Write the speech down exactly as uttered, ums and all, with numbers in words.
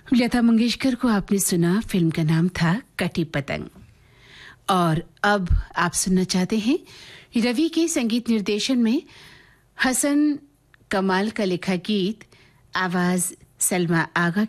लता मंगेशकर को आपने सुना, फिल्म का नाम था कटी पतंग। और अब आप सुनना चाहते हैं रवि के संगीत निर्देशन में हसन कमाल का लिखा गीत, आवाज सलमा आगा